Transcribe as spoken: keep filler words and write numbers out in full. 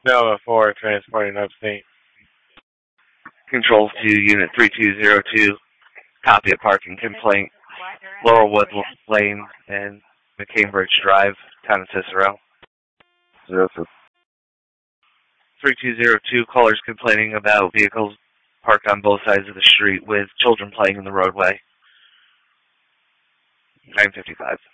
Nova four, transporting upstate. Control to Unit three two zero two. Copy a parking complaint. Laurelwood Lane and McCambridge Drive, Town of Cicero. Yes, sir. three two zero two, callers complaining about vehicles parked on both sides of the street with children playing in the roadway. nine fifty-five.